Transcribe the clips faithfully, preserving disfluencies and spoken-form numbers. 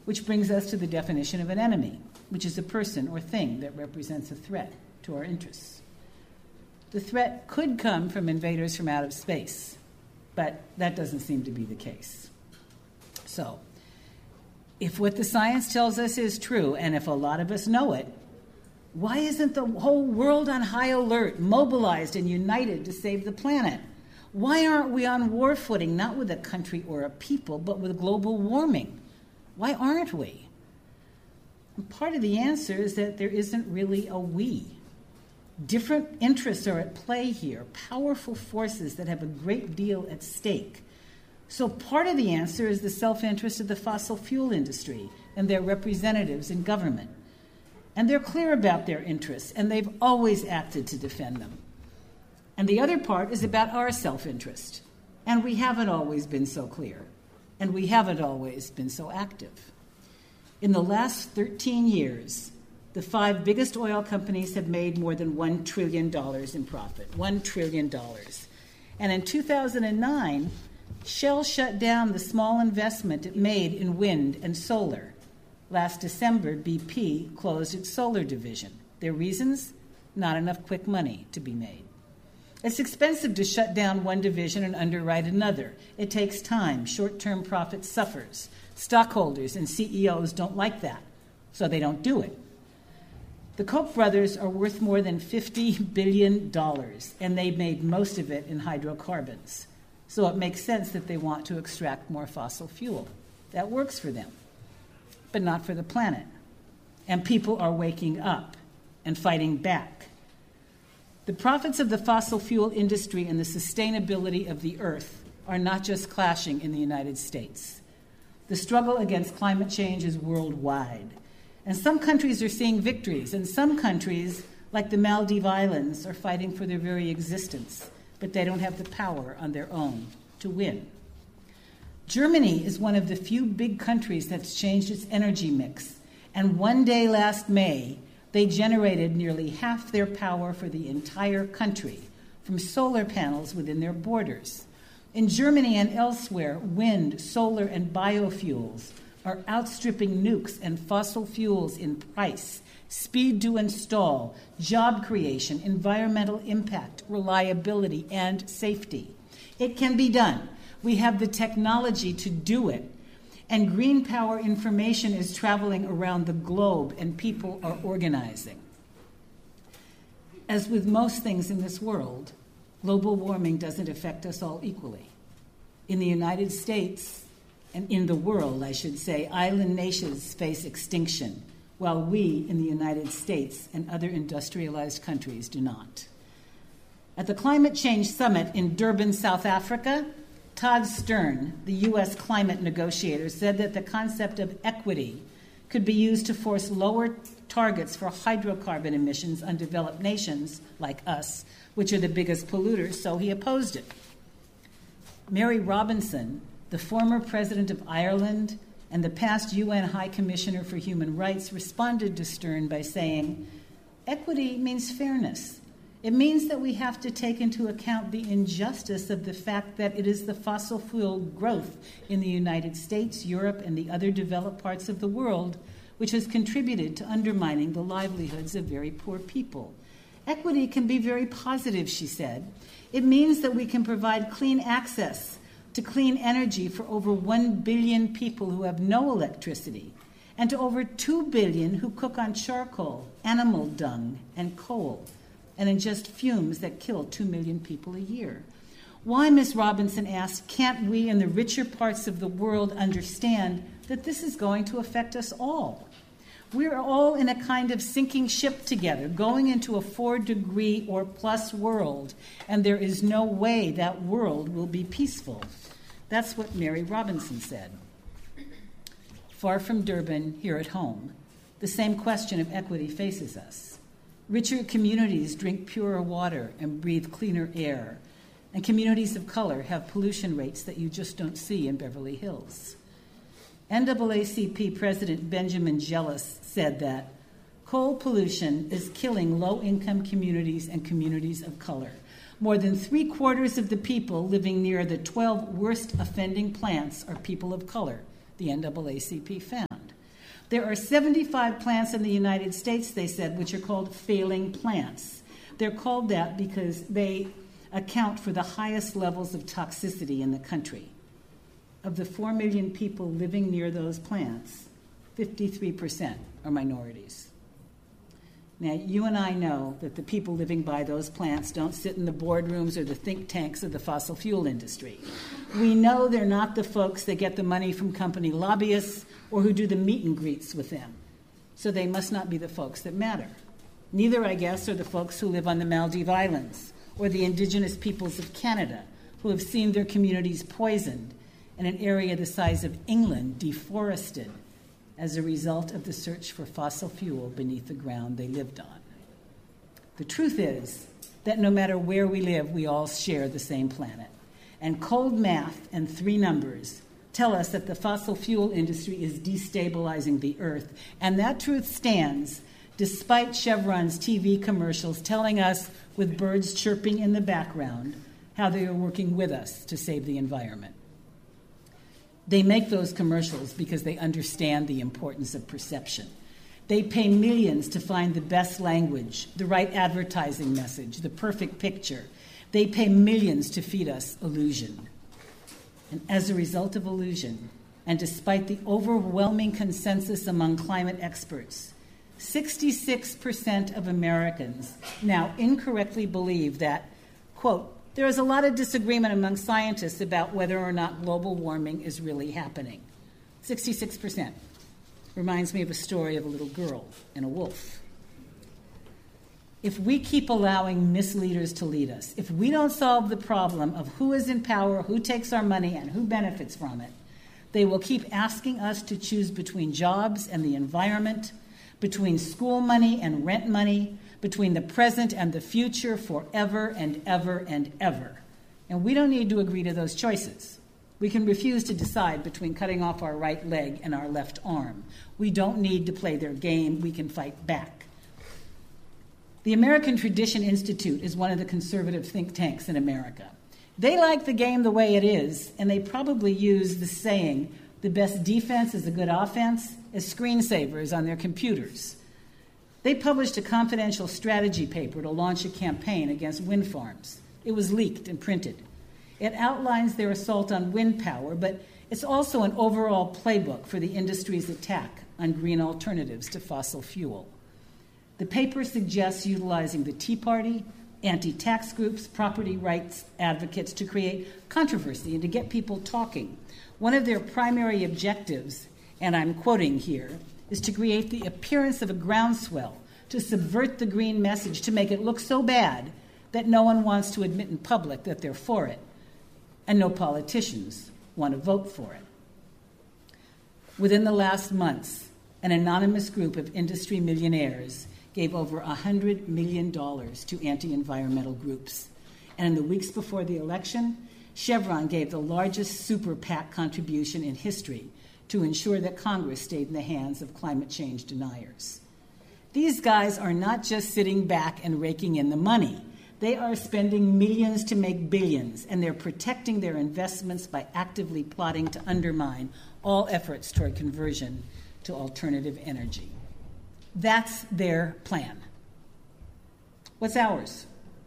which brings us to the definition of an enemy, which is a person or thing that represents a threat to our interests. The threat could come from invaders from out of space, but that doesn't seem to be the case. So, if what the science tells us is true, and if a lot of us know it, why isn't the whole world on high alert, mobilized and united to save the planet? Why aren't we on war footing, not with a country or a people, but with global warming? Why aren't we? And part of the answer is that there isn't really a we. Different interests are at play here, powerful forces that have a great deal at stake. So part of the answer is the self-interest of the fossil fuel industry and their representatives in government. And they're clear about their interests, and they've always acted to defend them. And the other part is about our self-interest. And we haven't always been so clear. And we haven't always been so active. In the last thirteen years, the five biggest oil companies have made more than one trillion dollars in profit. one trillion dollars. And in two thousand nine, Shell shut down the small investment it made in wind and solar. Last December, B P closed its solar division. Their reasons? Not enough quick money to be made. It's expensive to shut down one division and underwrite another. It takes time. Short-term profit suffers. Stockholders and C E Os don't like that, so they don't do it. The Koch brothers are worth more than fifty billion dollars, and they made most of it in hydrocarbons. So it makes sense that they want to extract more fossil fuel. That works for them, but not for the planet. And people are waking up and fighting back. The profits of the fossil fuel industry and the sustainability of the earth are not just clashing in the United States. The struggle against climate change is worldwide. And some countries are seeing victories, and some countries, like the Maldive Islands, are fighting for their very existence, but they don't have the power on their own to win. Germany is one of the few big countries that's changed its energy mix, and one day last May, they generated nearly half their power for the entire country from solar panels within their borders. In Germany and elsewhere, wind, solar, and biofuels are outstripping nukes and fossil fuels in price, speed to install, job creation, environmental impact, reliability, and safety. It can be done. We have the technology to do it. And green power information is traveling around the globe, and people are organizing. As with most things in this world, global warming doesn't affect us all equally. In the United States, and in the world, I should say, island nations face extinction, while we in the United States and other industrialized countries do not. At the Climate Change Summit in Durban, South Africa, Todd Stern, the U S climate negotiator, said that the concept of equity could be used to force lower targets for hydrocarbon emissions on developed nations like us, which are the biggest polluters, so he opposed it. Mary Robinson, the former president of Ireland and the past U N High Commissioner for Human Rights, responded to Stern by saying, equity means fairness. It means that we have to take into account the injustice of the fact that it is the fossil fuel growth in the United States, Europe, and the other developed parts of the world which has contributed to undermining the livelihoods of very poor people. Equity can be very positive, she said. It means that we can provide clean access to clean energy for over one billion people who have no electricity, and to over two billion who cook on charcoal, animal dung, and coal, and ingest fumes that kill two million people a year. Why, Miz Robinson asked, can't we in the richer parts of the world understand that this is going to affect us all? We're all in a kind of sinking ship together, going into a four-degree or plus world, and there is no way that world will be peaceful. That's what Mary Robinson said. Far from Durban, here at home, the same question of equity faces us. Richer communities drink purer water and breathe cleaner air, and communities of color have pollution rates that you just don't see in Beverly Hills. N double A C P President Benjamin Jealous said that coal pollution is killing low-income communities and communities of color. More than three-quarters of the people living near the twelve worst offending plants are people of color, the N double A C P found. There are seventy-five plants in the United States, they said, which are called failing plants. They're called that because they account for the highest levels of toxicity in the country. Of the four million people living near those plants, fifty-three percent are minorities. Now, you and I know that the people living by those plants don't sit in the boardrooms or the think tanks of the fossil fuel industry. We know they're not the folks that get the money from company lobbyists or who do the meet and greets with them. So they must not be the folks that matter. Neither, I guess, are the folks who live on the Maldive Islands or the indigenous peoples of Canada who have seen their communities poisoned and an area the size of England deforested as a result of the search for fossil fuel beneath the ground they lived on. The truth is that no matter where we live, we all share the same planet. And cold math and three numbers tell us that the fossil fuel industry is destabilizing the earth. And that truth stands despite Chevron's T V commercials telling us, with birds chirping in the background, how they are working with us to save the environment. They make those commercials because they understand the importance of perception. They pay millions to find the best language, the right advertising message, the perfect picture. They pay millions to feed us illusion. And as a result of illusion, and despite the overwhelming consensus among climate experts, sixty-six percent of Americans now incorrectly believe that, quote, there is a lot of disagreement among scientists about whether or not global warming is really happening. sixty-six percent. Reminds me of a story of a little girl and a wolf. If we keep allowing misleaders to lead us, if we don't solve the problem of who is in power, who takes our money, and who benefits from it, they will keep asking us to choose between jobs and the environment, between school money and rent money, between the present and the future forever and ever and ever. And we don't need to agree to those choices. We can refuse to decide between cutting off our right leg and our left arm. We don't need to play their game. We can fight back. The American Tradition Institute is one of the conservative think tanks in America. They like the game the way it is, and they probably use the saying, the best defense is a good offense, as screensavers on their computers. They published a confidential strategy paper to launch a campaign against wind farms. It was leaked and printed. It outlines their assault on wind power, but it's also an overall playbook for the industry's attack on green alternatives to fossil fuel. The paper suggests utilizing the Tea Party, anti-tax groups, property rights advocates to create controversy and to get people talking. One of their primary objectives, and I'm quoting here, is to create the appearance of a groundswell, to subvert the green message, to make it look so bad that no one wants to admit in public that they're for it, and no politicians want to vote for it. Within the last months, an anonymous group of industry millionaires gave over one hundred million dollars to anti-environmental groups. And in the weeks before the election, Chevron gave the largest super PAC contribution in history to ensure that Congress stayed in the hands of climate change deniers. These guys are not just sitting back and raking in the money. They are spending millions to make billions, and they're protecting their investments by actively plotting to undermine all efforts toward conversion to alternative energy. That's their plan. What's ours?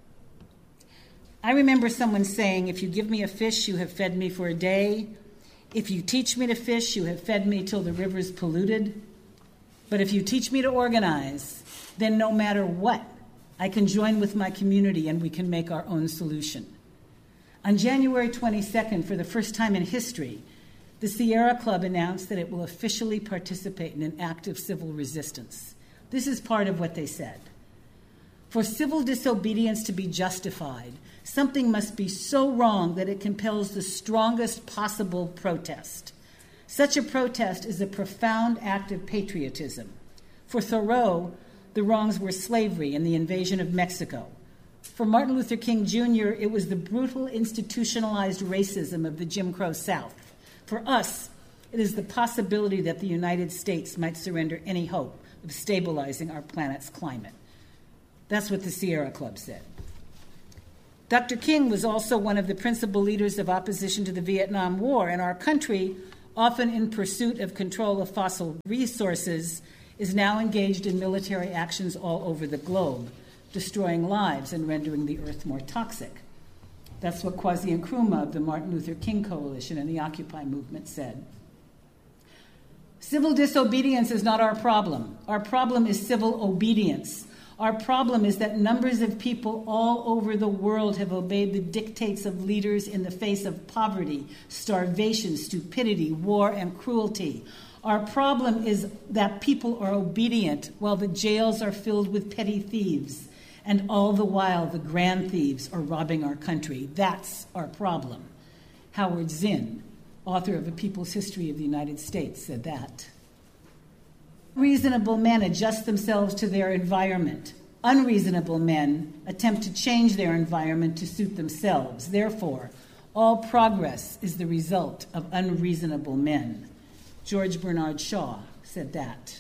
I remember someone saying, if you give me a fish, you have fed me for a day. If you teach me to fish, you have fed me till the river's polluted. But if you teach me to organize, then no matter what, I can join with my community and we can make our own solution. On January twenty-second, for the first time in history, the Sierra Club announced that it will officially participate in an act of civil resistance. This is part of what they said. For civil disobedience to be justified, something must be so wrong that it compels the strongest possible protest. Such a protest is a profound act of patriotism. For Thoreau, the wrongs were slavery and the invasion of Mexico. For Martin Luther King Junior, it was the brutal institutionalized racism of the Jim Crow South. For us, it is the possibility that the United States might surrender any hope of stabilizing our planet's climate. That's what the Sierra Club said. Doctor King was also one of the principal leaders of opposition to the Vietnam War, and our country often in pursuit of control of fossil resources, is now engaged in military actions all over the globe, destroying lives and rendering the earth more toxic. That's what Kwasi Nkrumah of the Martin Luther King Coalition and the Occupy movement said. Civil disobedience is not our problem. Our problem is civil obedience. Our problem is that numbers of people all over the world have obeyed the dictates of leaders in the face of poverty, starvation, stupidity, war, and cruelty. Our problem is that people are obedient while the jails are filled with petty thieves, and all the while the grand thieves are robbing our country. That's our problem. Howard Zinn, author of A People's History of the United States, said that. Reasonable men adjust themselves to their environment. Unreasonable men attempt to change their environment to suit themselves. Therefore, all progress is the result of unreasonable men. George Bernard Shaw said that.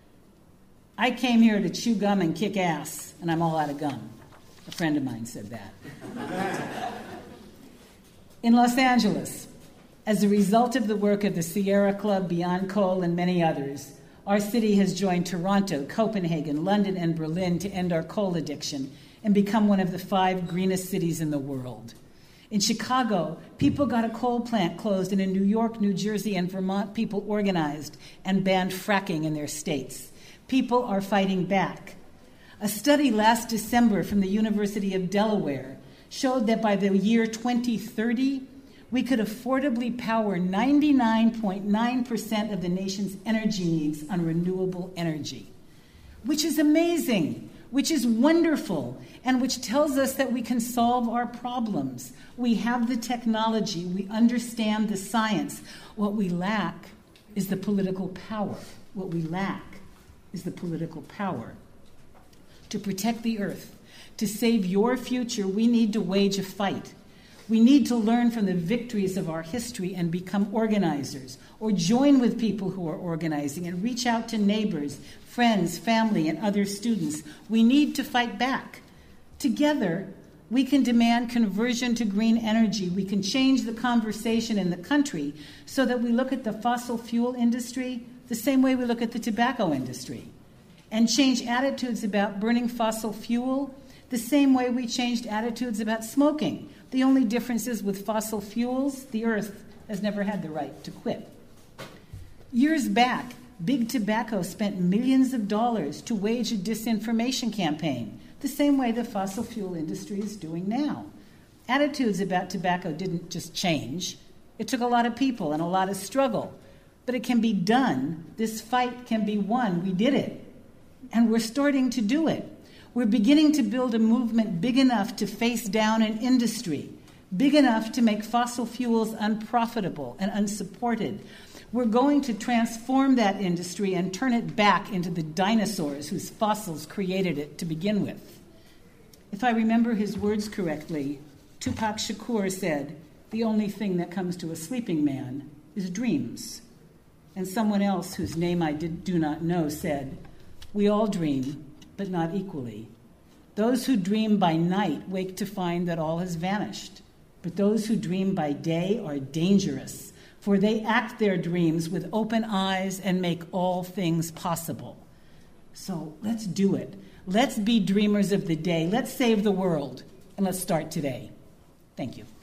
I came here to chew gum and kick ass, and I'm all out of gum. A friend of mine said that. In Los Angeles, as a result of the work of the Sierra Club, Beyond Coal, and many others, our city has joined Toronto, Copenhagen, London, and Berlin to end our coal addiction and become one of the five greenest cities in the world. In Chicago, people got a coal plant closed, and in New York, New Jersey, and Vermont, people organized and banned fracking in their states. People are fighting back. A study last December from the University of Delaware showed that by the year twenty thirty, we could affordably power ninety-nine point nine percent of the nation's energy needs on renewable energy, which is amazing, which is wonderful, and which tells us that we can solve our problems. We have the technology, we understand the science. What we lack is the political power. What we lack is the political power. To protect the earth, to save your future, we need to wage a fight. We need to learn from the victories of our history and become organizers, or join with people who are organizing and reach out to neighbors, friends, family, and other students. We need to fight back. Together, we can demand conversion to green energy. We can change the conversation in the country so that we look at the fossil fuel industry the same way we look at the tobacco industry, and change attitudes about burning fossil fuel the same way we changed attitudes about smoking. The only difference is with fossil fuels, the earth has never had the right to quit. Years back, Big Tobacco spent millions of dollars to wage a disinformation campaign, the same way the fossil fuel industry is doing now. Attitudes about tobacco didn't just change. It took a lot of people and a lot of struggle. But it can be done. This fight can be won. We did it. And we're starting to do it. We're beginning to build a movement big enough to face down an industry, big enough to make fossil fuels unprofitable and unsupported. We're going to transform that industry and turn it back into the dinosaurs whose fossils created it to begin with. If I remember his words correctly, Tupac Shakur said, "The only thing that comes to a sleeping man is dreams." And someone else whose name I did, do not know said, "We all dream, but not equally. Those who dream by night wake to find that all has vanished. But those who dream by day are dangerous, for they act their dreams with open eyes and make all things possible." So let's do it. Let's be dreamers of the day. Let's save the world. And let's start today. Thank you.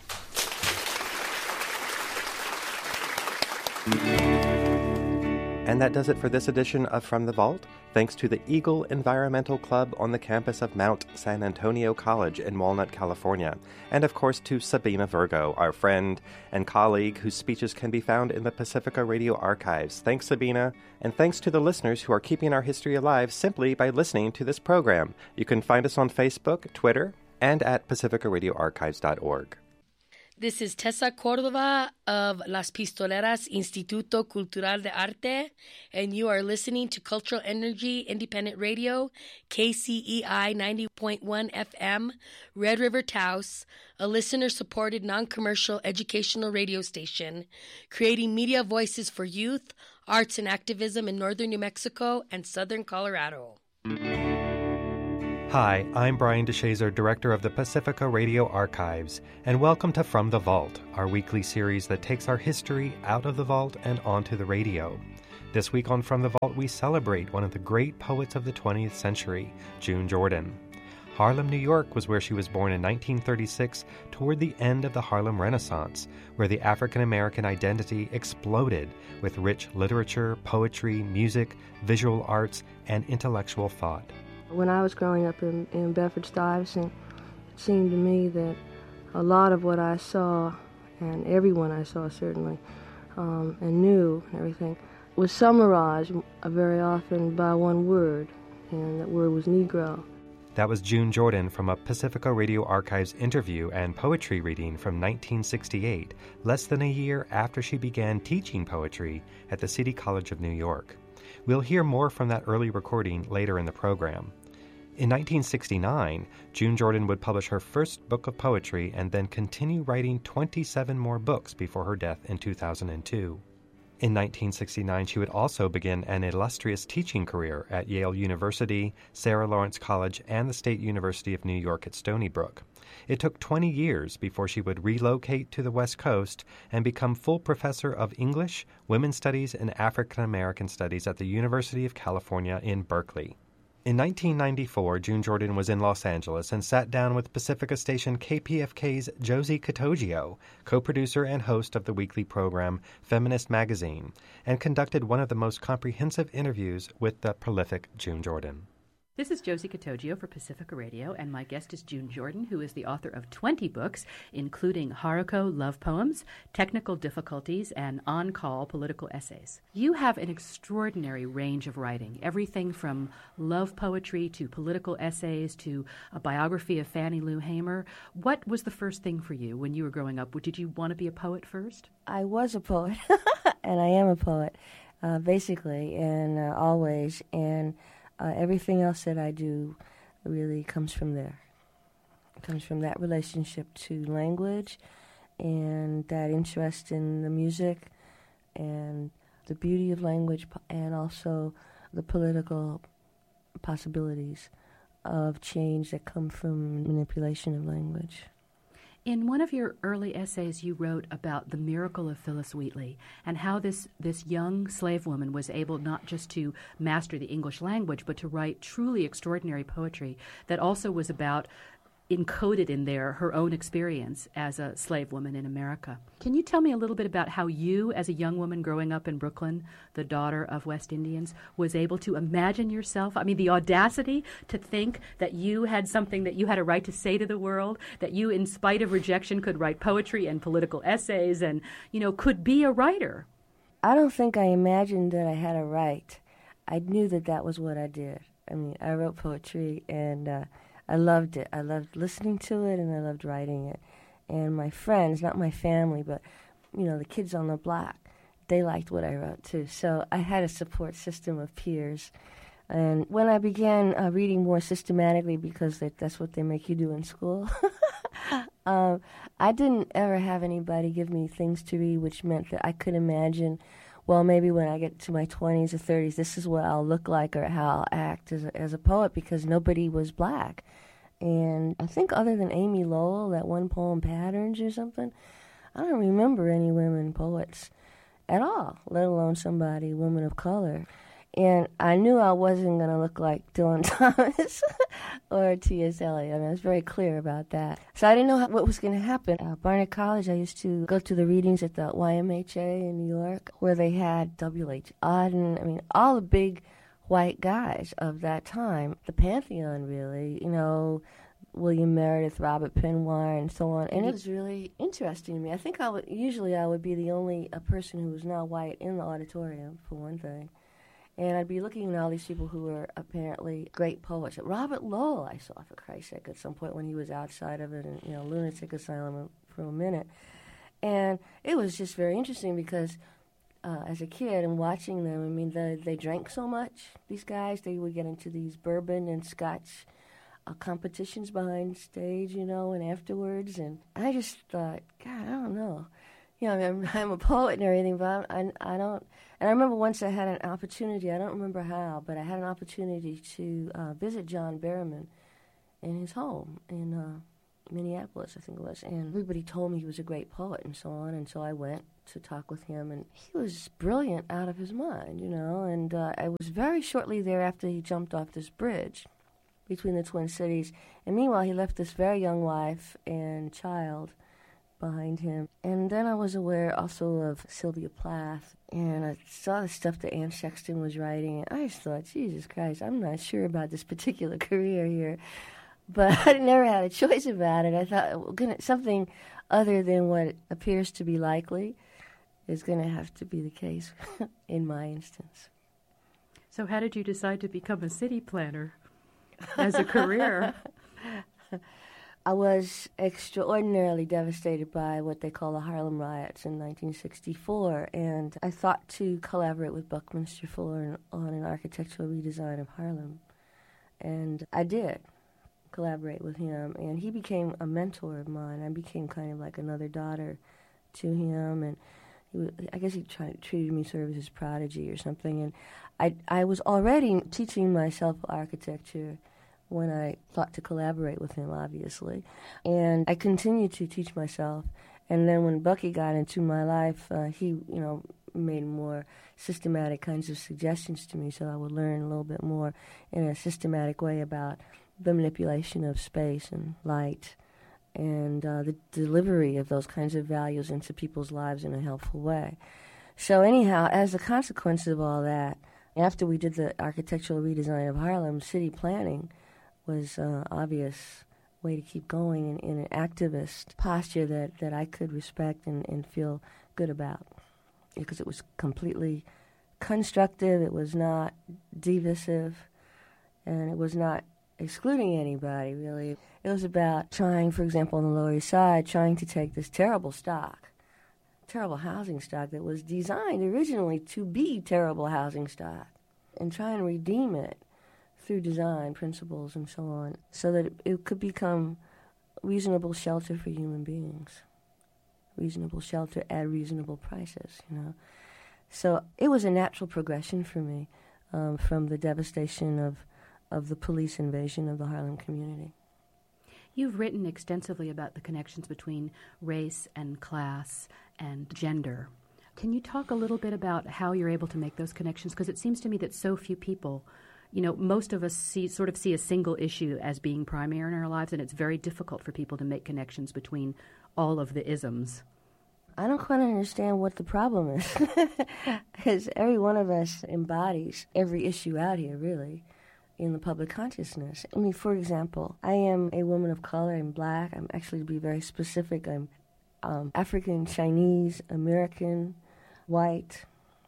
And that does it for this edition of From the Vault. Thanks to the Eagle Environmental Club on the campus of Mount San Antonio College in Walnut, California. And of course to Sabina Virgo, our friend and colleague whose speeches can be found in the Pacifica Radio archives. Thanks, Sabina. And thanks to the listeners who are keeping our history alive simply by listening to this program. You can find us on Facebook, Twitter, and at pacifica radio archives dot org. This is Tessa Cordova of Las Pistoleras Instituto Cultural de Arte, and you are listening to Cultural Energy Independent Radio, K C E I ninety point one F M, Red River Taos, a listener-supported non-commercial educational radio station, creating media voices for youth, arts, and activism in northern New Mexico and southern Colorado. Hi, I'm Brian DeShazer, Director of the Pacifica Radio Archives, and welcome to From the Vault, our weekly series that takes our history out of the vault and onto the radio. This week on From the Vault, we celebrate one of the great poets of the twentieth century, June Jordan. Harlem, New York was where she was born in nineteen thirty-six, toward the end of the Harlem Renaissance, where the African-American identity exploded with rich literature, poetry, music, visual arts, and intellectual thought. When I was growing up in, in Bedford-Stuyvesant, it seemed to me that a lot of what I saw, and everyone I saw certainly, um, and knew and everything, was summarized very often by one word, and that word was Negro. That was June Jordan from a Pacifica Radio Archives interview and poetry reading from nineteen sixty-eight, less than a year after she began teaching poetry at the City College of New York. We'll hear more from that early recording later in the program. In nineteen sixty-nine, June Jordan would publish her first book of poetry and then continue writing twenty-seven more books before her death in two thousand two. In nineteen sixty-nine, she would also begin an illustrious teaching career at Yale University, Sarah Lawrence College, and the State University of New York at Stony Brook. It took twenty years before she would relocate to the West Coast and become full professor of English, Women's Studies, and African American Studies at the University of California in Berkeley. In nineteen ninety-four, June Jordan was in Los Angeles and sat down with Pacifica station K P F K's Josie Catoggio, co-producer and host of the weekly program Feminist Magazine, and conducted one of the most comprehensive interviews with the prolific June Jordan. This is Josie Catoggio for Pacifica Radio, and my guest is June Jordan, who is the author of twenty books, including Haruko Love Poems, Technical Difficulties, and On-Call Political Essays. You have an extraordinary range of writing, everything from love poetry to political essays to a biography of Fannie Lou Hamer. What was the first thing for you when you were growing up? Did you want to be a poet first? I was a poet, and I am a poet, uh, basically, and uh, always, and Uh, everything else that I do really comes from there. It comes from that relationship to language and that interest in the music and the beauty of language and also the political possibilities of change that come from manipulation of language. In one of your early essays, you wrote about the miracle of Phillis Wheatley and how this, this young slave woman was able not just to master the English language, but to write truly extraordinary poetry that also was about, encoded in there, her own experience as a slave woman in America. Can you tell me a little bit about how you, as a young woman growing up in Brooklyn, the daughter of West Indians, was able to imagine yourself? I mean, the audacity to think that you had something that you had a right to say to the world, that you, in spite of rejection, could write poetry and political essays and, you know, could be a writer. I don't think I imagined that I had a right. I knew that that was what I did. I mean, I wrote poetry and uh, I loved it. I loved listening to it, and I loved writing it. And my friends, not my family, but, you know, the kids on the block, they liked what I wrote, too. So I had a support system of peers. And when I began uh, reading more systematically, because that, that's what they make you do in school, um, I didn't ever have anybody give me things to read, which meant that I could imagine, well, maybe when I get to my twenties or thirties, this is what I'll look like or how I'll act as a, as a poet, because nobody was black. And I think other than Amy Lowell, that one poem, Patterns or something, I don't remember any women poets at all, let alone somebody, woman of color. And I knew I wasn't going to look like Dylan Thomas or T S. Eliot. I mean, I was very clear about that. So I didn't know how, what was going to happen. At Barnett College, I used to go to the readings at the Y M H A in New York, where they had W H Auden, I mean, all the big white guys of that time, the Pantheon, really, you know, William Meredith, Robert Penwire, and so on. And it was really interesting to me. I think I would, usually I would be the only a person who was not white in the auditorium, for one thing. And I'd be looking at all these people who were apparently great poets. Robert Lowell, I saw, for Christ's sake, at some point when he was outside of it, and, you know, lunatic asylum for a minute. And it was just very interesting because uh, as a kid and watching them, I mean, they, they drank so much, these guys. They would get into these bourbon and scotch uh, competitions behind stage, you know, and afterwards. And I just thought, God, I don't know. You know, I'm, I'm a poet and everything, but I, I don't... And I remember once I had an opportunity, I don't remember how, but I had an opportunity to uh, visit John Berryman in his home in uh, Minneapolis, I think it was. And everybody told me he was a great poet and so on, and so I went to talk with him, and he was brilliant out of his mind, you know, and uh, I was very shortly thereafter he jumped off this bridge between the Twin Cities, and meanwhile he left this very young wife and child behind him. And then I was aware also of Sylvia Plath, and I saw the stuff that Anne Sexton was writing, and I just thought, Jesus Christ, I'm not sure about this particular career here. But I never had a choice about it. I thought well, gonna, something other than what appears to be likely is going to have to be the case in my instance. So how did you decide to become a city planner as a career? I was extraordinarily devastated by what they call the Harlem Riots in nineteen sixty-four, and I thought to collaborate with Buckminster Fuller on an architectural redesign of Harlem. And I did collaborate with him, and he became a mentor of mine. I became kind of like another daughter to him, and he was, I guess he tried, treated me sort of as his prodigy or something. And I, I was already teaching myself architecture when I thought to collaborate with him, obviously. And I continued to teach myself. And then when Bucky got into my life, uh, he, you know, made more systematic kinds of suggestions to me, so I would learn a little bit more in a systematic way about the manipulation of space and light and uh, the delivery of those kinds of values into people's lives in a helpful way. So anyhow, as a consequence of all that, after we did the architectural redesign of Harlem, city planning was an uh, obvious way to keep going in, in an activist posture that, that I could respect and, and feel good about, because it was completely constructive, it was not divisive, and it was not excluding anybody, really. It was about trying, for example, on the Lower East Side, trying to take this terrible stock, terrible housing stock that was designed originally to be terrible housing stock, and try and redeem it through design principles and so on, so that it, it could become reasonable shelter for human beings, reasonable shelter at reasonable prices, you know. So it was a natural progression for me um, from the devastation of of the police invasion of the Harlem community. You've written extensively about the connections between race and class and gender. Can you talk a little bit about how you're able to make those connections? Because it seems to me that so few people, you know, most of us see, sort of see a single issue as being primary in our lives, and it's very difficult for people to make connections between all of the isms. I don't quite understand what the problem is, because every one of us embodies every issue out here, really, in the public consciousness. I mean, for example, I am a woman of color. I'm black. I'm actually, to be very specific, I'm um, African, Chinese, American, white,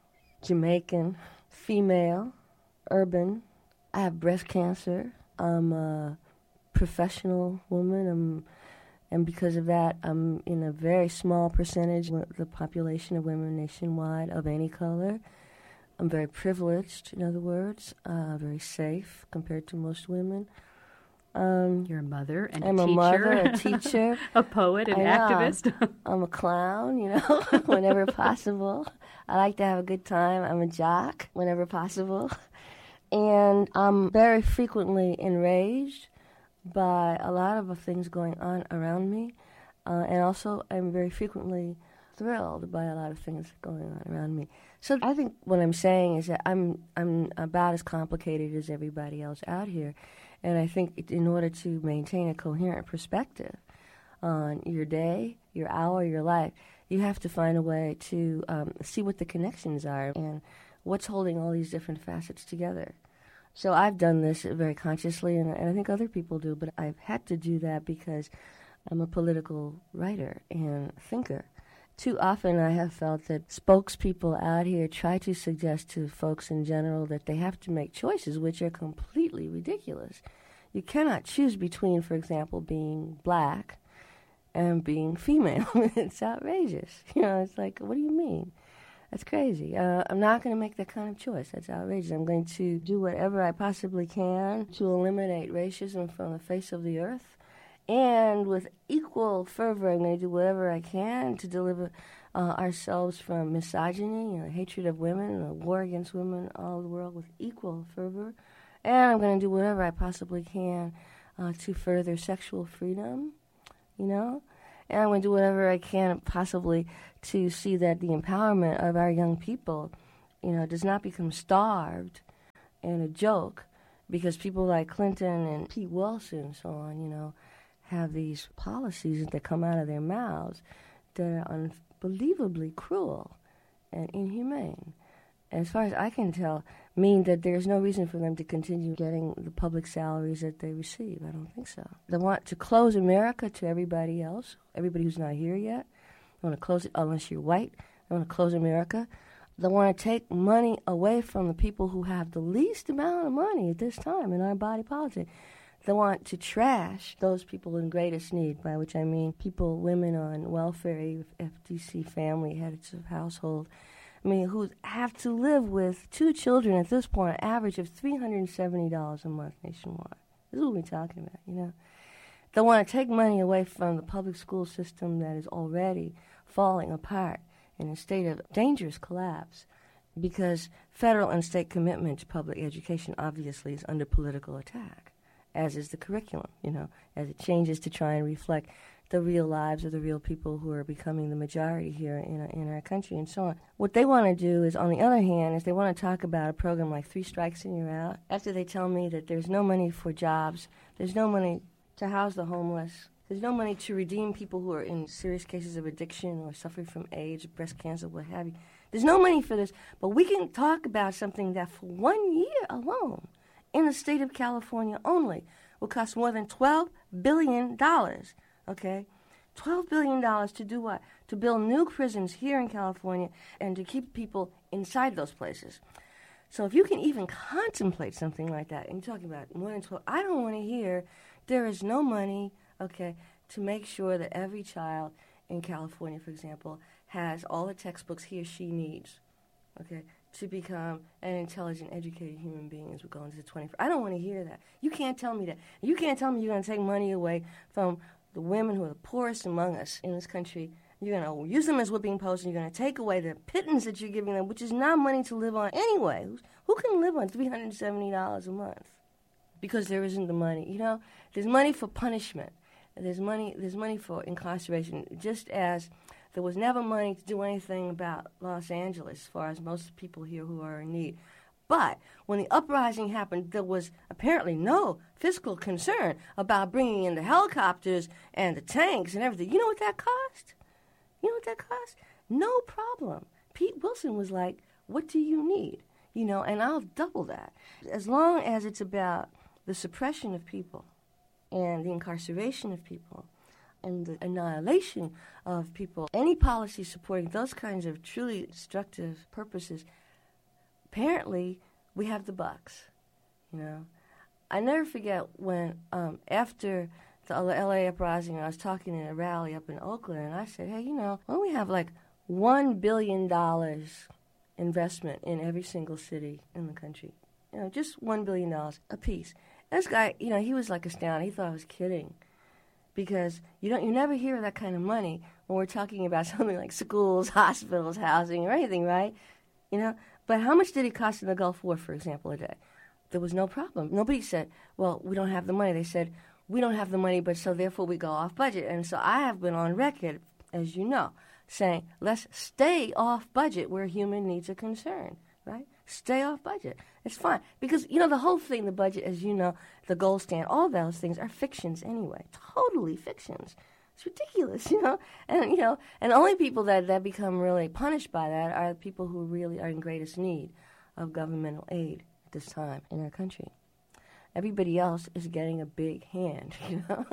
Jamaican, female, urban. I have breast cancer. I'm a professional woman. I'm, and because of that, I'm in a very small percentage of the population of women nationwide of any color. I'm very privileged, in other words, uh, very safe compared to most women. Um, You're a mother and I'm a teacher. I'm a mother, a teacher. A poet, an activist. I'm a clown, you know, whenever possible. I like to have a good time. I'm a jock whenever possible. And I'm very frequently enraged by a lot of the things going on around me. Uh, and also I'm very frequently thrilled by a lot of things going on around me. So I think what I'm saying is that I'm I'm about as complicated as everybody else out here. And I think in order to maintain a coherent perspective on your day, your hour, your life, you have to find a way to um, see what the connections are and what's holding all these different facets together. So I've done this very consciously, and, and I think other people do, but I've had to do that because I'm a political writer and thinker. Too often I have felt that spokespeople out here try to suggest to folks in general that they have to make choices which are completely ridiculous. You cannot choose between, for example, being black and being female. It's outrageous. You know, it's like, what do you mean? That's crazy. Uh, I'm not going to make that kind of choice. That's outrageous. I'm going to do whatever I possibly can to eliminate racism from the face of the earth. And with equal fervor, I'm going to do whatever I can to deliver uh, ourselves from misogyny, you know, hatred of women, and the war against women all over the world with equal fervor. And I'm going to do whatever I possibly can uh, to further sexual freedom, you know? And I'm going to do whatever I can possibly to see that the empowerment of our young people, you know, does not become starved and a joke because people like Clinton and Pete Wilson and so on, you know, have these policies that come out of their mouths that are unbelievably cruel and inhumane. As far as I can tell, mean that there's no reason for them to continue getting the public salaries that they receive. I don't think so. They want to close America to everybody else, everybody who's not here yet. They want to close it unless you're white. They want to close America. They want to take money away from the people who have the least amount of money at this time in our body politic. They want to trash those people in greatest need, by which I mean people, women on welfare, F D C family, heads of household, I mean, who have to live with two children at this point, an average of three hundred seventy dollars a month nationwide. This is what we're talking about, you know. They want to take money away from the public school system that is already falling apart in a state of dangerous collapse because federal and state commitment to public education obviously is under political attack, as is the curriculum, you know, as it changes to try and reflect the real lives of the real people who are becoming the majority here in our, in our country and so on. What they want to do is, on the other hand, is they want to talk about a program like Three Strikes and You're Out. After they tell me that there's no money for jobs, there's no money to house the homeless, there's no money to redeem people who are in serious cases of addiction or suffering from AIDS, breast cancer, what have you. There's no money for this, but we can talk about something that for one year alone, in the state of California only, will cost more than twelve billion dollars. Okay, twelve billion dollars to do what? To build new prisons here in California and to keep people inside those places. So if you can even contemplate something like that, and you're talking about more than twelve, I don't want to hear there is no money, okay, to make sure that every child in California, for example, has all the textbooks he or she needs, okay, to become an intelligent, educated human being as we go into the twenty-first. I don't want to hear that. You can't tell me that. You can't tell me you're going to take money away from the women who are the poorest among us in this country. You're going to use them as whipping posts, and you're going to take away the pittance that you're giving them, which is not money to live on anyway. Who can live on three hundred seventy dollars a month? Because there isn't the money. You know, there's money for punishment. There's money, there's money for incarceration, just as there was never money to do anything about Los Angeles, as far as most people here who are in need. But when the uprising happened, there was apparently no fiscal concern about bringing in the helicopters and the tanks and everything. You know what that cost? You know what that cost? No problem. Pete Wilson was like, what do you need? You know, and I'll double that. As long as it's about the suppression of people and the incarceration of people and the annihilation of people, any policy supporting those kinds of truly destructive purposes, apparently, we have the bucks, you know. I never forget when, um, after the L A uprising, I was talking in a rally up in Oakland, and I said, hey, you know, why don't we have like one billion dollars investment in every single city in the country? You know, just one billion dollars a piece. This guy, you know, he was like astounded. He thought I was kidding. Because you don't, you never hear that kind of money when we're talking about something like schools, hospitals, housing, or anything, right? You know, but how much did it cost in the Gulf War, for example, a day? There was no problem. Nobody said, well, we don't have the money. They said, we don't have the money, but so therefore we go off budget. And so I have been on record, as you know, saying, let's stay off budget where human needs are concerned, right? Stay off budget. It's fine. Because, you know, the whole thing, the budget, as you know, the gold standard, all those things are fictions anyway. Totally fictions. It's ridiculous, you know. And, you know, and the only people that, that become really punished by that are the people who really are in greatest need of governmental aid at this time in our country. Everybody else is getting a big hand, you know.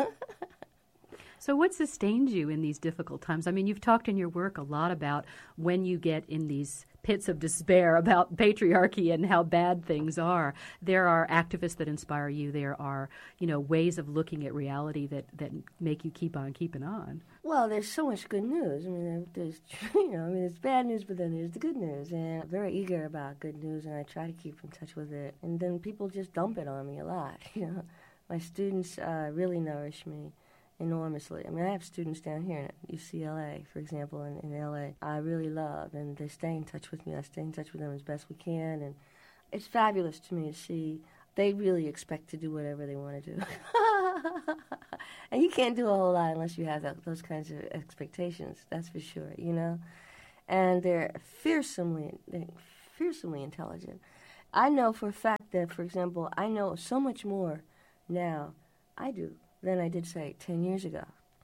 So what sustains you in these difficult times? I mean, you've talked in your work a lot about when you get in these pits of despair about patriarchy and how bad things are. There are activists that inspire you. There are, you know, ways of looking at reality that, that make you keep on keeping on. Well, there's so much good news. I mean, there's, you know, I mean, it's bad news, but then there's the good news. And I'm very eager about good news, and I try to keep in touch with it. And then people just dump it on me a lot, you know. My students uh, really nourish me enormously. I mean, I have students down here at U C L A, for example, in, in L A I really love, and they stay in touch with me. I stay in touch with them as best we can, and it's fabulous to me to see they really expect to do whatever they want to do. And you can't do a whole lot unless you have that, those kinds of expectations, that's for sure, you know? And they're fearsomely, they're fearsomely intelligent. I know for a fact that, for example, I know so much more now, I do, than I did, say, ten years ago.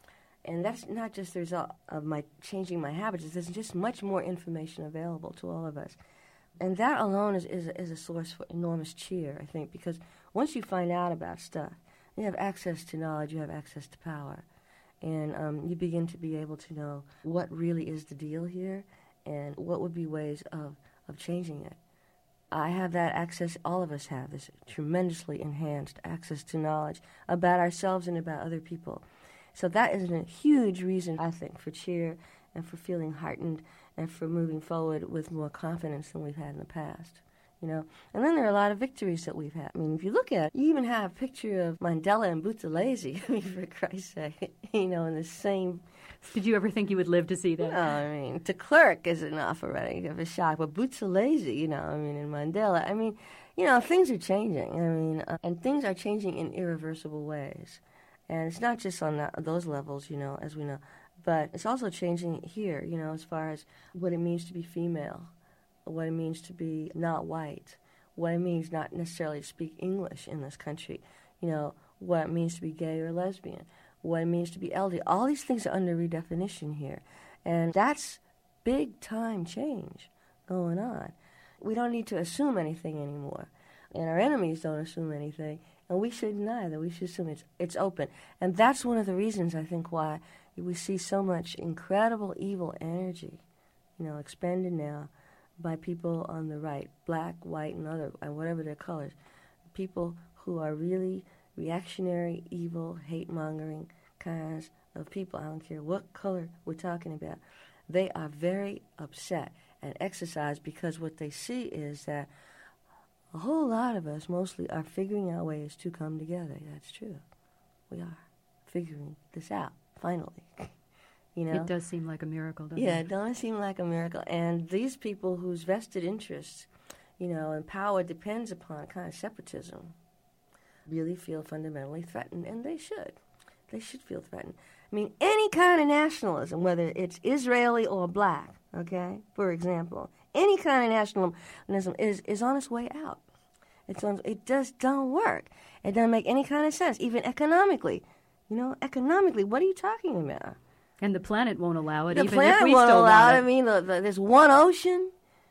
And that's not just the result of my changing my habits. There's just much more information available to all of us. And that alone is, is, is a source for enormous cheer, I think, because once you find out about stuff, you have access to knowledge, you have access to power. And um, you begin to be able to know what really is the deal here and what would be ways of, of changing it. I have that access, all of us have this tremendously enhanced access to knowledge about ourselves and about other people. So that is a huge reason, I think, for cheer and for feeling heartened and for moving forward with more confidence than we've had in the past. You know, and then there are a lot of victories that we've had. I mean, if you look at it, you even have a picture of Mandela and Buthelezi, I mean, for Christ's sake, you know, in the same... Did you ever think you would live to see that? No, I mean, de Klerk is enough already of a shock, but Buthelezi, you know, I mean, and Mandela, I mean, you know, things are changing, I mean, uh, and things are changing in irreversible ways. And it's not just on that, those levels, you know, as we know, but it's also changing here, you know, as far as what it means to be female, what it means to be not white, what it means not necessarily to speak English in this country, you know, what it means to be gay or lesbian, what it means to be L D. All these things are under redefinition here. And that's big-time change going on. We don't need to assume anything anymore. And our enemies don't assume anything. And we shouldn't either. We should assume it's, it's open. And that's one of the reasons, I think, why we see so much incredible evil energy, you know, expended now by people on the right, black, white, and other, and whatever their colors, people who are really reactionary, evil, hate-mongering kinds of people. I don't care what color we're talking about. They are very upset and exercised because what they see is that a whole lot of us mostly are figuring out ways to come together. That's true. We are figuring this out, finally. You know? It does seem like a miracle, doesn't yeah, it? Yeah, it does seem like a miracle. And these people whose vested interests, you know, and power depends upon kind of separatism, really feel fundamentally threatened, and they should. They should feel threatened. I mean, any kind of nationalism, whether it's Israeli or black, okay, for example, any kind of nationalism is, is on its way out. It's on, it just don't work. It doesn't make any kind of sense, even economically. You know, economically, what are you talking about? And the planet won't allow it, the even planet if we won't still allow want it. it. I mean, the, the, there's one ocean.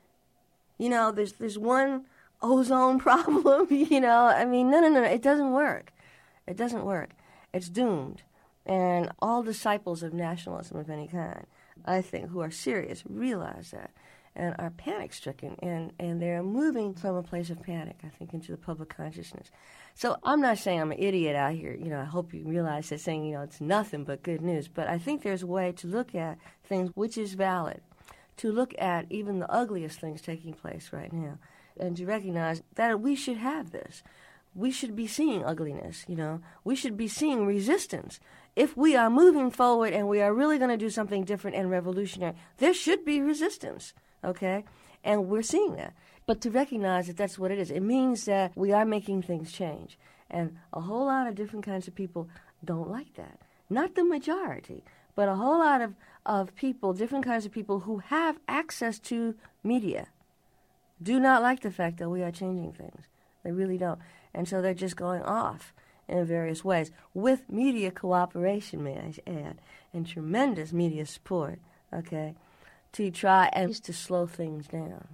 You know, there's there's one ozone problem. You know, I mean, no, no, no, no. It doesn't work. It doesn't work. It's doomed. And all disciples of nationalism of any kind, I think, who are serious, realize that and are panic-stricken, and, and they're moving from a place of panic, I think, into the public consciousness. So I'm not saying I'm an idiot out here. You know, I hope you realize that saying, you know, it's nothing but good news. But I think there's a way to look at things which is valid, to look at even the ugliest things taking place right now, and to recognize that we should have this. We should be seeing ugliness, you know. We should be seeing resistance. If we are moving forward and we are really going to do something different and revolutionary, there should be resistance, okay? And we're seeing that. But to recognize that that's what it is, it means that we are making things change. And a whole lot of different kinds of people don't like that. Not the majority, but a whole lot of, of people, different kinds of people who have access to media, do not like the fact that we are changing things. They really don't. And so they're just going off in various ways, with media cooperation, may I add, and tremendous media support, okay, to try and to slow things down.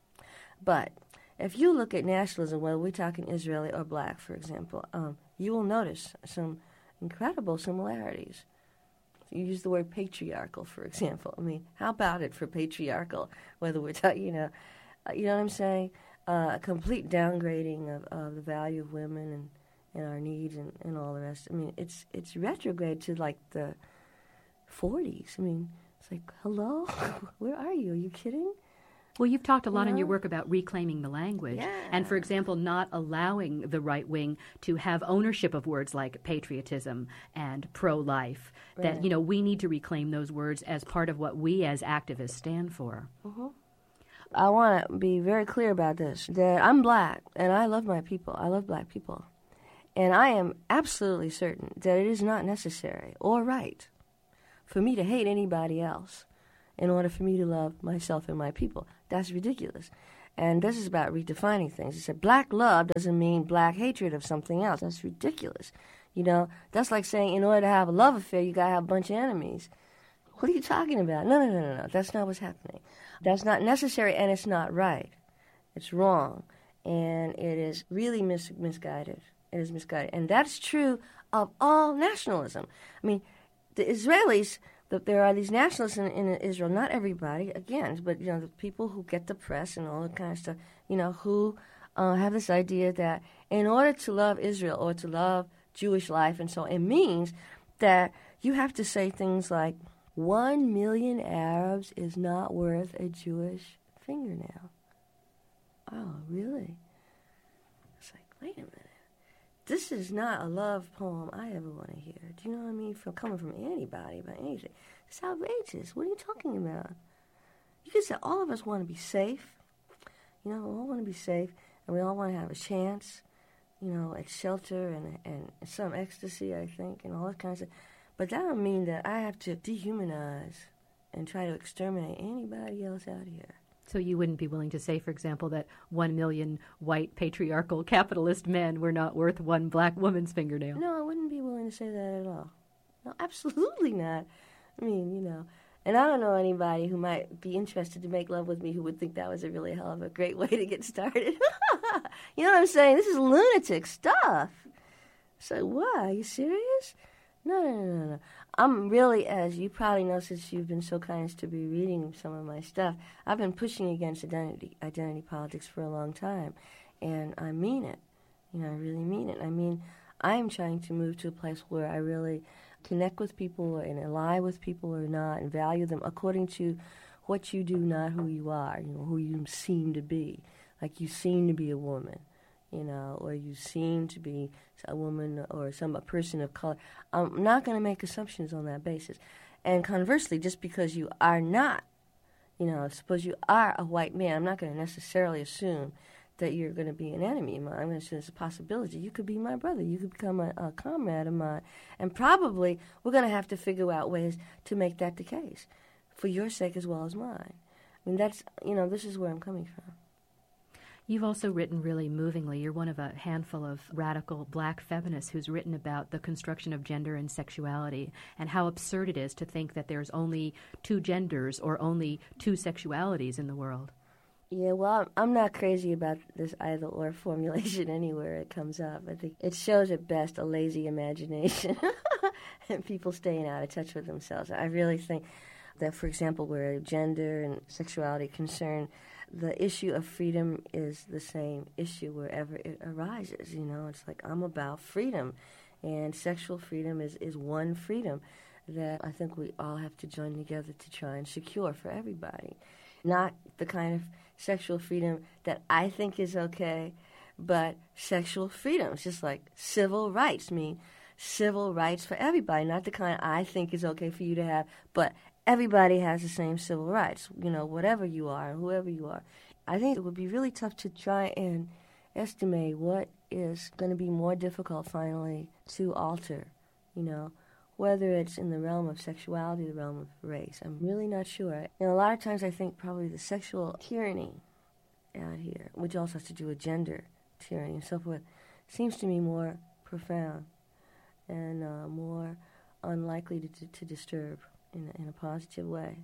But if you look at nationalism, whether we're talking Israeli or black, for example, um, you will notice some incredible similarities. You use the word patriarchal, for example. I mean, how about it for patriarchal, whether we're talking, you know, uh, you know what I'm saying? Uh, a complete downgrading of, of the value of women and and our needs and, and all the rest. I mean, it's it's retrograde to like the forties. I mean, it's like, hello? Where are you? Are you kidding? Well, you've talked a lot Yeah. in your work about reclaiming the language. Yeah. And, for example, not allowing the right wing to have ownership of words like patriotism and pro-life. That, Right. you know, we need to reclaim those words as part of what we as activists stand for. Mm-hmm. I want to be very clear about this, that I'm black, and I love my people. I love black people. And I am absolutely certain that it is not necessary or right for me to hate anybody else in order for me to love myself and my people. That's ridiculous. And this is about redefining things. It's that black love doesn't mean black hatred of something else. That's ridiculous. You know, that's like saying in order to have a love affair, you got to have a bunch of enemies. What are you talking about? No, no, no, no, no. That's not what's happening. That's not necessary, and it's not right. It's wrong, and it is really mis- misguided. It is misguided. And that's true of all nationalism. I mean, the Israelis, the, there are these nationalists in, in Israel, not everybody, again, but, you know, the people who get the press and all that kind of stuff, you know, who uh, have this idea that in order to love Israel or to love Jewish life and so on, it means that you have to say things like, one million Arabs is not worth a Jewish fingernail. Oh, really? It's like, wait a minute. This is not a love poem I ever want to hear. Do you know what I mean? From coming from anybody about anything. It's outrageous. What are you talking about? You could say all of us want to be safe. You know, we all want to be safe, and we all want to have a chance, you know, at shelter and, and some ecstasy, I think, and all that kind of stuff. But that don't mean that I have to dehumanize and try to exterminate anybody else out here. So you wouldn't be willing to say, for example, that one million white patriarchal capitalist men were not worth one black woman's fingernail? No, I wouldn't be willing to say that at all. No, absolutely not. I mean, you know, and I don't know anybody who might be interested to make love with me who would think that was a really hell of a great way to get started. You know what I'm saying? This is lunatic stuff. So what? Are you serious? No, no, no, no, no. I'm really, as you probably know since you've been so kind as to be reading some of my stuff, I've been pushing against identity identity politics for a long time. And I mean it. You know, I really mean it. I mean, I am trying to move to a place where I really connect with people and ally with people or not and value them according to what you do, not who you are, you know, who you seem to be. Like you seem to be a woman, you know, or you seem to be a woman or some a person of color. I'm not going to make assumptions on that basis. And conversely, just because you are not, you know, suppose you are a white man, I'm not going to necessarily assume that you're going to be an enemy of mine. I'm going to assume it's a possibility. You could be my brother. You could become a, a comrade of mine. And probably we're going to have to figure out ways to make that the case for your sake as well as mine. I mean, that's, you know, this is where I'm coming from. You've also written really movingly. You're one of a handful of radical black feminists who's written about the construction of gender and sexuality and how absurd it is to think that there's only two genders or only two sexualities in the world. Yeah, well, I'm not crazy about this either-or formulation anywhere it comes up. I think it shows at best a lazy imagination and people staying out of touch with themselves. I really think that, for example, where gender and sexuality are concerned, the issue of freedom is the same issue wherever it arises. You know, it's like I'm about freedom, and sexual freedom is, is one freedom that I think we all have to join together to try and secure for everybody. Not the kind of sexual freedom that I think is okay, but sexual freedom. It's just like civil rights mean civil rights for everybody, not the kind I think is okay for you to have, but everybody has the same civil rights, you know, whatever you are, whoever you are. I think it would be really tough to try and estimate what is going to be more difficult finally to alter, you know, whether it's in the realm of sexuality, the realm of race. I'm really not sure. You know, a lot of times I think probably the sexual tyranny out here, which also has to do with gender tyranny and so forth, seems to me more profound and uh, more unlikely to, to, to disturb in a, in a positive way.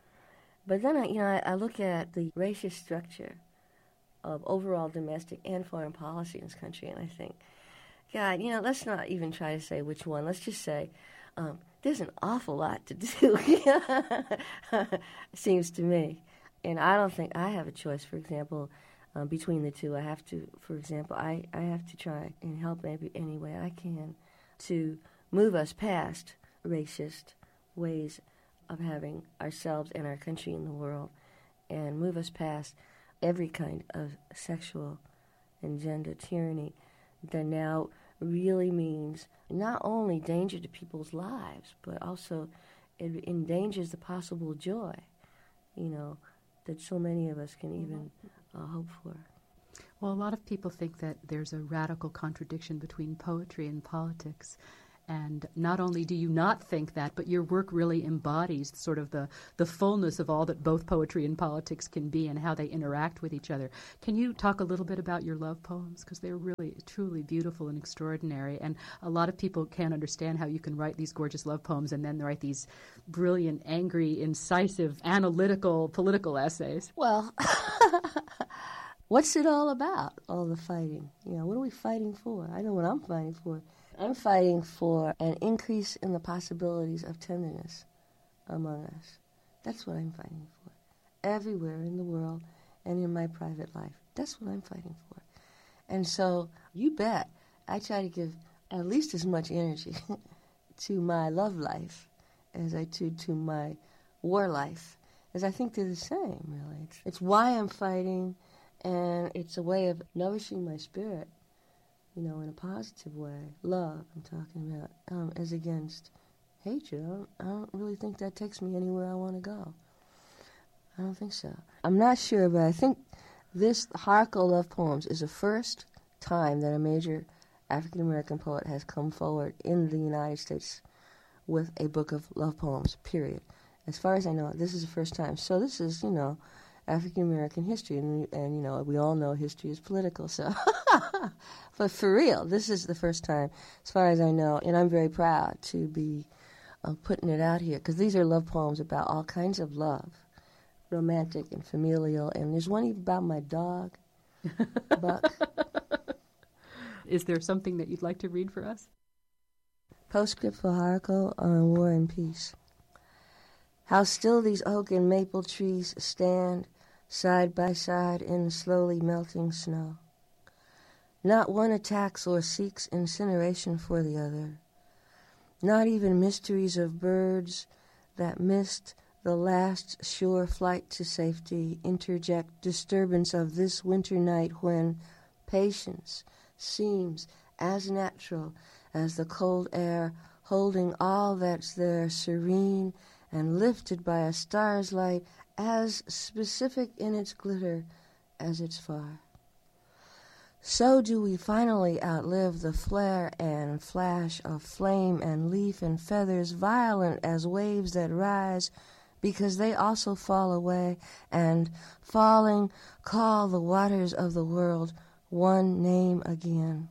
But then, I, you know, I, I look at the racist structure of overall domestic and foreign policy in this country, and I think, God, you know, let's not even try to say which one. Let's just say um, there's an awful lot to do, seems to me. And I don't think I have a choice, for example, uh, between the two. I have to, for example, I, I have to try and help maybe any way I can to move us past racist ways of having ourselves and our country in the world and move us past every kind of sexual and gender tyranny that now really means not only danger to people's lives, but also it endangers the possible joy, you know, that so many of us can even uh, hope for. Well, a lot of people think that there's a radical contradiction between poetry and politics. And not only do you not think that, but your work really embodies sort of the, the fullness of all that both poetry and politics can be and how they interact with each other. Can you talk a little bit about your love poems? Because they're really, truly beautiful and extraordinary. And a lot of people can't understand how you can write these gorgeous love poems and then write these brilliant, angry, incisive, analytical, political essays. Well, what's it all about, all the fighting? You know, what are we fighting for? I know what I'm fighting for. I'm fighting for an increase in the possibilities of tenderness among us. That's what I'm fighting for. Everywhere in the world and in my private life. That's what I'm fighting for. And so, you bet, I try to give at least as much energy to my love life as I do to my war life, as I think they're the same, really. It's, it's why I'm fighting, and it's a way of nourishing my spirit. You know, in a positive way. Love, I'm talking about, um, as against hatred. I don't, I don't really think that takes me anywhere I want to go. I don't think so. I'm not sure, but I think this Haruko Love Poems is the first time that a major African-American poet has come forward in the United States with a book of love poems, period. As far as I know, this is the first time. So this is, you know, African-American history, and, and, you know, we all know history is political, so... But for real, this is the first time, as far as I know, and I'm very proud to be uh, putting it out here, because these are love poems about all kinds of love, romantic and familial, and there's one even about my dog, Buck. Is there something that you'd like to read for us? Postscript for Haruko on War and Peace. How still these oak and maple trees stand side by side in the slowly melting snow. Not one attacks or seeks incineration for the other. Not even mysteries of birds that missed the last sure flight to safety interject disturbance of this winter night when patience seems as natural as the cold air holding all that's there serene and lifted by a star's light as specific in its glitter as its far. So do we finally outlive the flare and flash of flame and leaf and feathers violent as waves that rise because they also fall away and, falling, call the waters of the world one name again.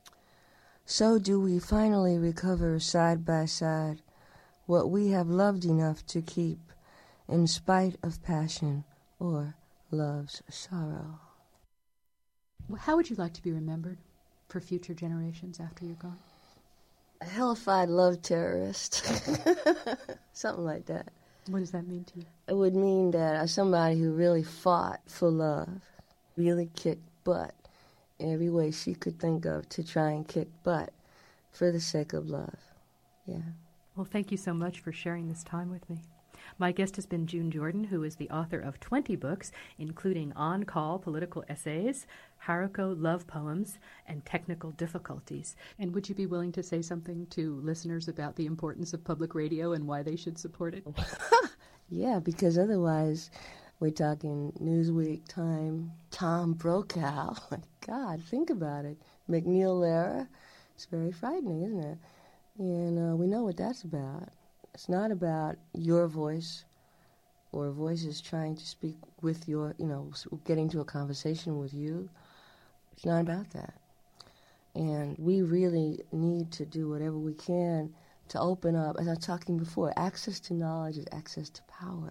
So do we finally recover side by side what we have loved enough to keep in spite of passion or love's sorrow. How would you like to be remembered for future generations after you're gone? A hellified love terrorist. Something like that. What does that mean to you? It would mean that I'm somebody who really fought for love, really kicked butt in every way she could think of to try and kick butt for the sake of love. Yeah. Well, thank you so much for sharing this time with me. My guest has been June Jordan, who is the author of twenty books, including On Call Political Essays, Haruko Love Poems, and Technical Difficulties. And would you be willing to say something to listeners about the importance of public radio and why they should support it? Yeah, because otherwise we're talking Newsweek, Time, Tom Brokaw. My God, think about it. McNeil Lehrer. It's very frightening, isn't it? And uh, we know what that's about. It's not about your voice or voices trying to speak with your, you know, getting to a conversation with you. It's not about that. And we really need to do whatever we can to open up, as I was talking before, access to knowledge is access to power.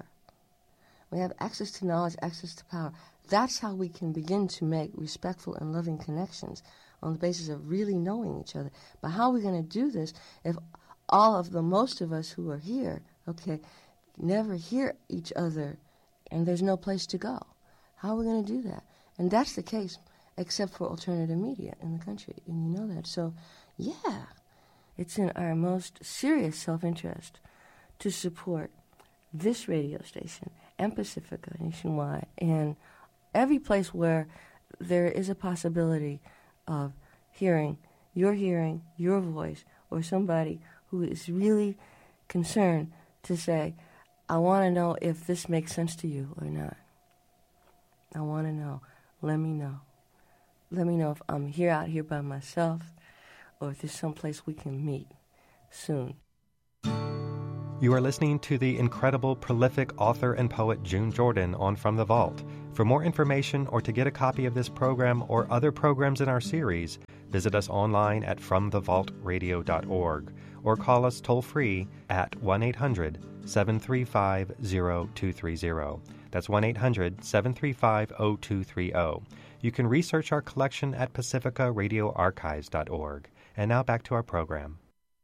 We have access to knowledge, access to power. That's how we can begin to make respectful and loving connections on the basis of really knowing each other. But how are we going to do this if all of the, most of us who are here, okay, never hear each other and there's no place to go? How are we going to do that? And that's the case except for alternative media in the country, and you know that. So, yeah, it's in our most serious self-interest to support this radio station and Pacifica nationwide and every place where there is a possibility of hearing, your hearing, your voice, or somebody who is really concerned to say, I want to know if this makes sense to you or not. I want to know. Let me know. let me know if I'm here out here by myself or if there's someplace we can meet soon. You are listening to the incredible, prolific author and poet June Jordan on From the Vault. For more information or to get a copy of this program or other programs in our series, visit us online at from the vault radio dot org or call us toll-free at one eight hundred seven three five zero two three zero. That's one eight hundred seven three five zero two three zero. You can research our collection at pacifica radio archives dot org. And now back to our program.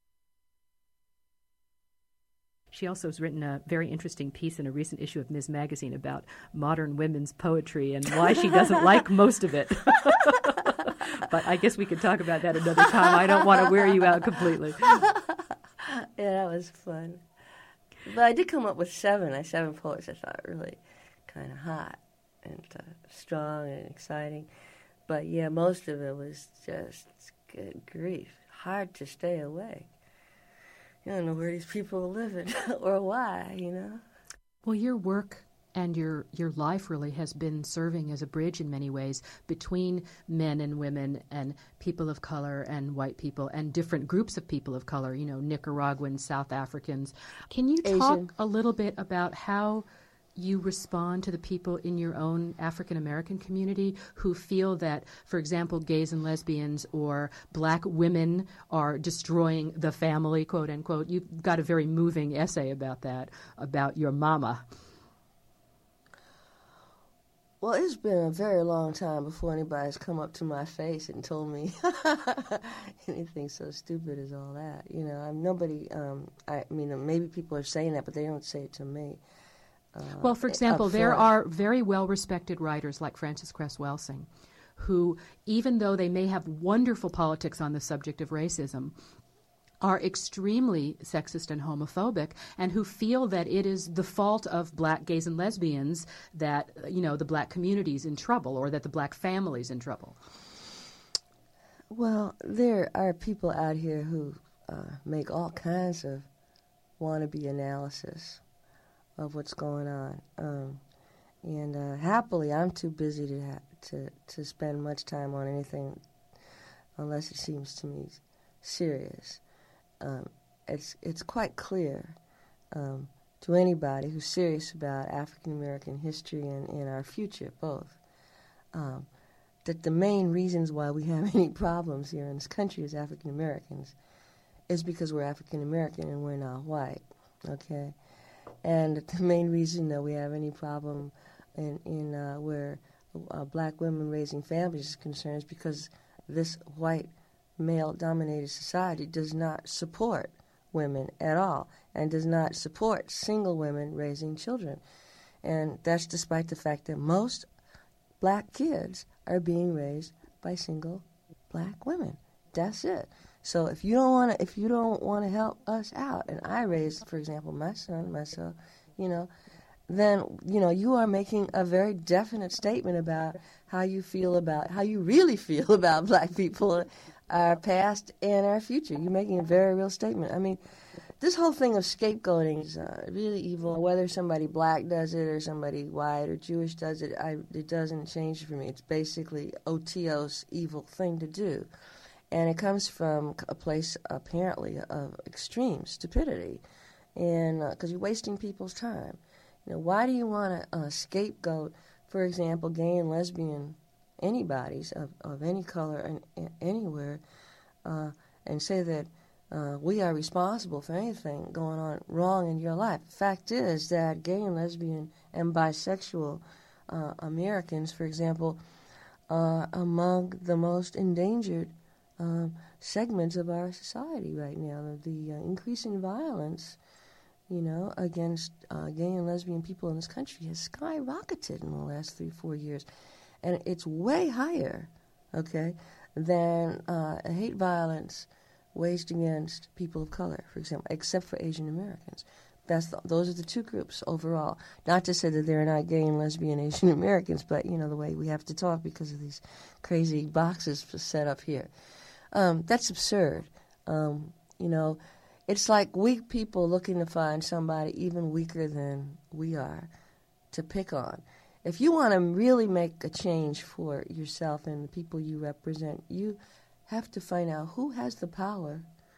She also has written a very interesting piece in a recent issue of Miz Magazine about modern women's poetry and why she doesn't like most of it. But I guess we could talk about that another time. I don't want to wear you out completely. Yeah, that was fun. But I did come up with seven. I seven poets I thought really kind of hot and uh, strong and exciting. But yeah, most of it was just, good grief, hard to stay awake. You don't know where these people are living or why, you know. Well, your work and your your life really has been serving as a bridge in many ways between men and women and people of color and white people and different groups of people of color, you know, Nicaraguans, South Africans. Can you talk Asian. a little bit about how you respond to the people in your own African American community who feel that, for example, gays and lesbians or black women are destroying the family, quote unquote? You've got a very moving essay about that, about your mama. Well, it's been a very long time before anybody's come up to my face and told me anything so stupid as all that. You know, I'm nobody, um, I mean, maybe people are saying that, but they don't say it to me. Uh, well, for example, there are very well-respected writers like Frances Cress Welsing who, even though they may have wonderful politics on the subject of racism, are extremely sexist and homophobic, and who feel that it is the fault of black gays and lesbians that, you know, the black community's in trouble or that the black family's in trouble. Well, there are people out here who uh, make all kinds of wannabe analysis of what's going on. Um, and uh, happily, I'm too busy to, ha- to to spend much time on anything unless it seems to me serious. Um, it's it's quite clear um, to anybody who's serious about African American history and, and our future, both, um, that the main reasons why we have any problems here in this country as African Americans is because we're African American and we're not white. Okay. And the main reason that we have any problem in, in uh, where uh, black women raising families is concerned is because this white male-dominated society does not support women at all and does not support single women raising children. And that's despite the fact that most black kids are being raised by single black women. That's it. So if you don't want to, if you don't want to help us out, and I raised, for example, my son, myself, you know, then you know you are making a very definite statement about how you feel about how you really feel about black people, our past and our future. You're making a very real statement. I mean, this whole thing of scapegoating is uh, really evil. Whether somebody black does it or somebody white or Jewish does it, I, it doesn't change for me. It's basically O T O's evil thing to do. And it comes from a place, apparently, of extreme stupidity, and because uh, you're wasting people's time. You know, why do you want to uh, scapegoat, for example, gay and lesbian anybody's of, of any color and, and anywhere, uh, and say that uh, we are responsible for anything going on wrong in your life? The fact is that gay and lesbian and bisexual uh, Americans, for example, are among the most endangered Um, segments of our society right now. The uh, increasing violence, you know, against uh, gay and lesbian people in this country has skyrocketed in the last three, four years. And it's way higher, okay, than uh, hate violence waged against people of color, for example, except for Asian Americans. That's the, those are the two groups overall. Not to say that there are not gay and lesbian Asian Americans, but, you know, the way we have to talk because of these crazy boxes set up here. Um, that's absurd. Um, you know, it's like weak people looking to find somebody even weaker than we are to pick on. if you want to really make a change for yourself and the people you represent, you have to find out who has the power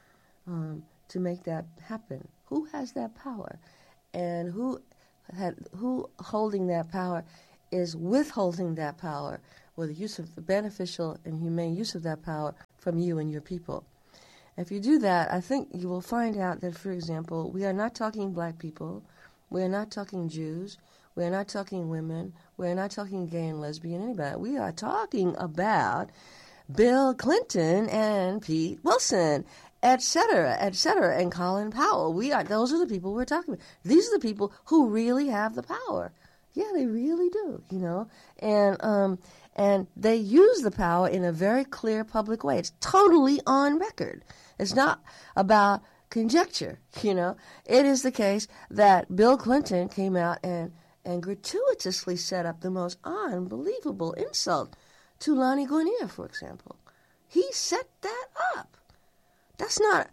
um, to make that happen. Who has that power? And who had, who holding that power is withholding that power, or the use of the beneficial and humane use of that power from you and your people. If you do that, I think you will find out that, for example, we are not talking black people, we are not talking Jews, we are not talking women, we are not talking gay and lesbian, anybody. We are talking about Bill Clinton and Pete Wilson, et cetera, et cetera, and Colin Powell. We are those are the people we're talking about. These are the people who really have the power. Yeah, they really do, you know, and um, and they use the power in a very clear public way. It's totally on record. It's not about conjecture, you know. It is the case that Bill Clinton came out and, and gratuitously set up the most unbelievable insult to Lani Guinier, for example. He set that up. That's not...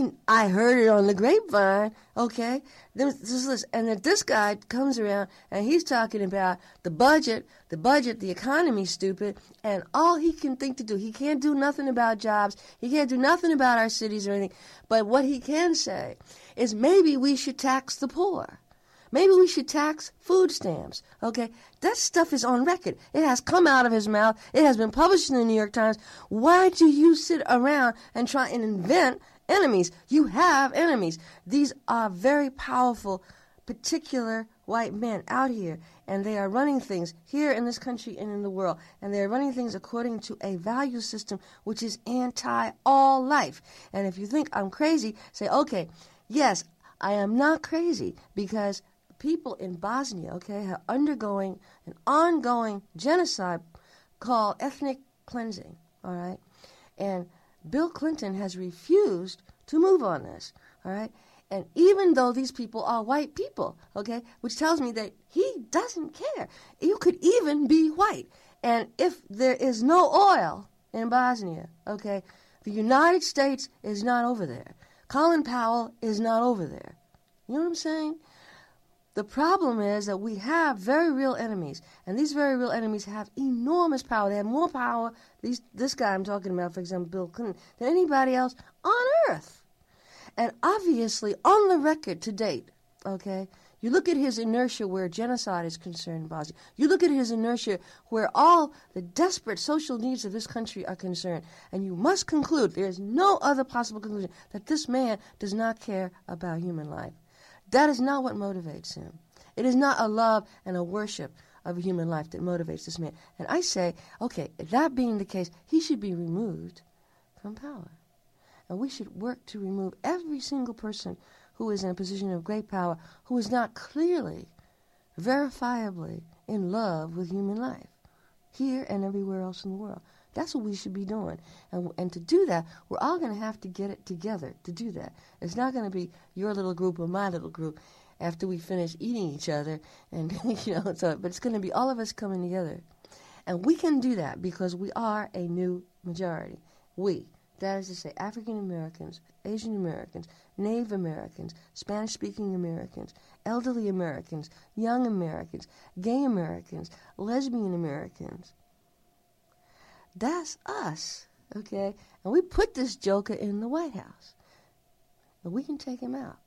I heard it on the grapevine, okay? This, this, and that this guy comes around and he's talking about the budget, the budget, the economy, stupid, and all he can think to do, he can't do nothing about jobs, he can't do nothing about our cities or anything, but what he can say is maybe we should tax the poor. Maybe we should tax food stamps, okay? That stuff is on record. It has come out of his mouth. It has been published in the New York Times. Why do you sit around and try and invent enemies? You have enemies. These are very powerful, particular white men out here, and they are running things here in this country and in the world, and they are running things according to a value system which is anti-all life. And if you think I'm crazy, say, okay, yes, I am not crazy, because people in Bosnia, okay, are undergoing an ongoing genocide called ethnic cleansing, all right? And Bill Clinton has refused to move on this, all right? And even though these people are white people, okay, which tells me that he doesn't care. You could even be white. And if there is no oil in Bosnia, okay, the United States is not over there. Colin Powell is not over there. You know what I'm saying? The problem is that we have very real enemies, and these very real enemies have enormous power. They have more power, these, this guy I'm talking about, for example, Bill Clinton, than anybody else on earth. And obviously, on the record to date, okay, you look at his inertia where genocide is concerned in Bosnia. You look at his inertia where all the desperate social needs of this country are concerned, and you must conclude, there is no other possible conclusion, that this man does not care about human life. That is not what motivates him. It is not a love and a worship of a human life that motivates this man. And I say, okay, that being the case, he should be removed from power. And we should work to remove every single person who is in a position of great power, who is not clearly, verifiably in love with human life, here and everywhere else in the world. That's what we should be doing. And, and to do that, we're all going to have to get it together to do that. It's not going to be your little group or my little group after we finish eating each other. And, you know, so, but it's going to be all of us coming together. And we can do that because we are a new majority. We, that is to say, African Americans, Asian Americans, Native Americans, Spanish-speaking Americans, elderly Americans, young Americans, gay Americans, lesbian Americans. That's us, okay? And we put this joker in the White House. And we can take him out.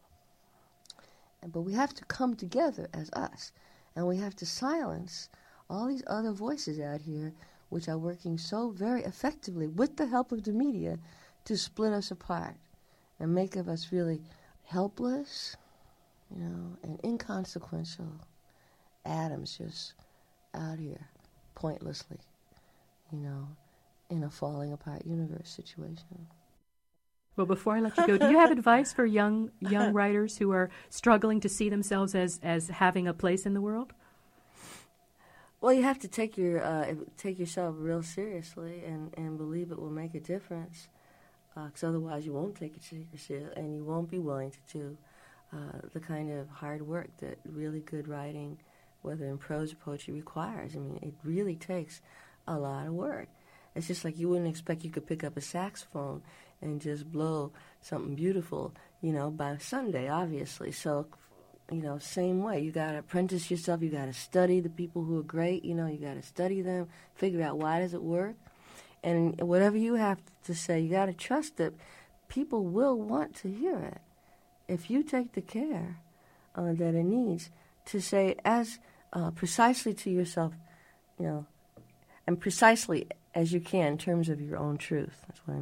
But we have to come together as us. And we have to silence all these other voices out here which are working so very effectively with the help of the media to split us apart and make of us really helpless, you know, and inconsequential atoms just out here pointlessly. You know, in a falling apart universe situation. Well, before I let you go, do you have advice for young young writers who are struggling to see themselves as, as having a place in the world? Well, you have to take your uh, take yourself real seriously and, and believe it will make a difference, because uh, otherwise you won't take it seriously and you won't be willing to do uh, the kind of hard work that really good writing, whether in prose or poetry, requires. I mean, it really takes a lot of work. It's just like you wouldn't expect you could pick up a saxophone and just blow something beautiful, you know, by Sunday, obviously. So you know, same way. You got to apprentice yourself. You got to study the people who are great. You know, you got to study them, figure out why does it work. And whatever you have to say, you got to trust that people will want to hear it if you take the care uh, that it needs to say as uh, precisely to yourself, you know, and precisely as you can in terms of your own truth. That's what I mean.